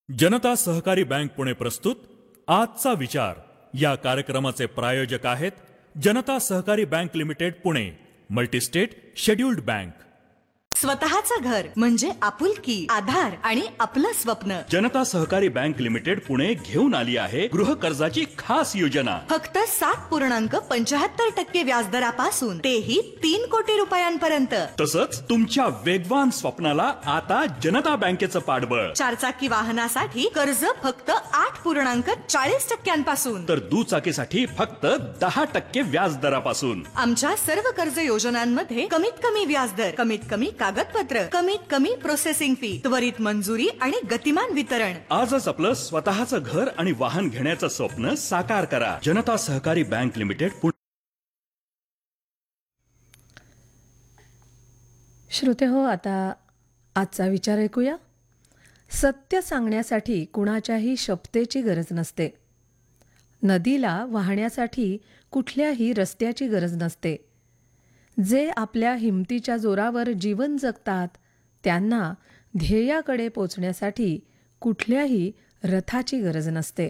जनता सहकारी बँक पुणे प्रस्तुत आजचा विचार या कार्यक्रमाचे प्रायोजक आहेत जनता सहकारी bank limited Pune, multi-state scheduled bank. स्वतःचं घर म्हणजे आपुलकी, आधार आणि आपलं स्वप्न. जनता सहकारी बँक लिमिटेड पुणे घेऊन आली आहे गृह कर्जाची खास योजना. फक्त 7.75% व्याजदरापासून तेही 3 कोटी रुपयांपर्यंत. तसंच तुमच्या वेगवान स्वप्नाला आता जनता बँकेचं पाठबळ. 4 चाकी वाहनासाठी कर्ज फक्त 8.40% तर दुचाकीसाठी फक्त 10% व्याजदरापासून. आमच्या सर्व कर्ज योजनांमध्ये कमीत कमी व्याजदर, कमीत कमी कागदपत्र, कमीत कमी प्रोसेसिंग फी, त्वरित मंजुरी आणि गतिमान वितरण. आजच आपलं स्वतःचं घर आणि वाहन घेण्याचं स्वप्न साकार करा. जनता सहकारी बँक लिमिटेड पुणे. श्रोते हो, आता आजचा विचार ऐकूया. सत्य सांगण्यासाठी कुणाच्याही शपथेची गरज नसते. नदीला वाहण्यासाठी कुठल्याही रस्त्याची गरज नसते. जे आपल्या हिमतीच्या जोरावर जीवन जगतात त्यांना ध्येयाकडे पोचण्यासाठी कुठल्याही रथाची गरज नसते.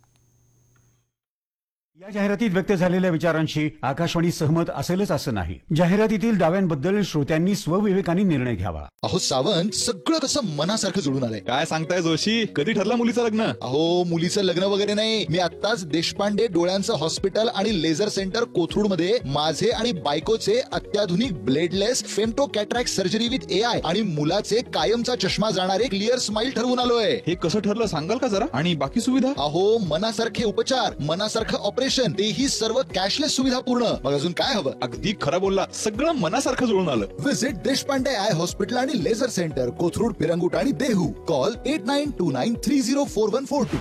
या जाहिरातीत व्यक्त झालेल्या विचारांशी आकाशवाणी सहमत असेलच असं नाही. जाहिरातीतील दाव्यांबद्दल श्रोत्यांनी स्वविवेकाने निर्णय घ्यावा. अहो सावंत, सगळं कसं मनासारखं जुळून आलंय. काय सांगताय जोशी? कधी ठरलं मुलीचं लग्न? अहो मुलीचं लग्न वगैरे नाही. मी आत्ताच देशपांडे डोळ्यांचं हॉस्पिटल आणि लेझर सेंटर कोथरूड मध्ये माझे आणि बायकोचे अत्याधुनिक bladeless femto cataract surgery with AI आणि मुलाचे कायमचा चष्मा जाणारे क्लिअर स्माइल ठरवून आलोय. हे कसं ठरलं सांगाल का जरा? आणि बाकी सुविधा? अहो मनासारखे उपचार, मनासारखं ऑपरेशन, तेही सर्व कॅशलेस सुविधा पूर्ण. मग अजून काय हवं? अगदी खरं बोलला. सगळं मनासारखं जुळून आलं. विजिट देशपांडे आय हॉस्पिटल आणि लेझर सेंटर कोथरूड, पिरंगुट आणि देहू. कॉल 8929304142.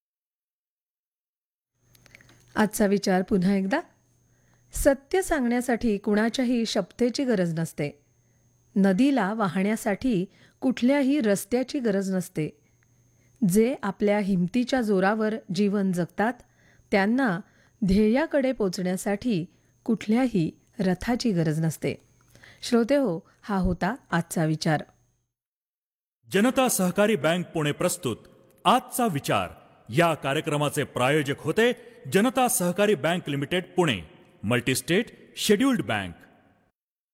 आजचा विचार पुन्हा एकदा. सत्य सांगण्यासाठी कुणाच्याही शपथेची गरज नसते. नदीला वाहण्यासाठी कुठल्याही रस्त्याची गरज नसते. जे आपल्या हिमतीच्या जोरावर जीवन जगतात त्यांना ध्येयाकडे पोचण्यासाठी कुठल्याही रथाची गरज नसते. श्रोते हो, हा होता आजचा विचार. जनता सहकारी बँक पुणे प्रस्तुत आजचा विचार या कार्यक्रमाचे प्रायोजक होते जनता सहकारी bank limited Pune, multi-state scheduled bank.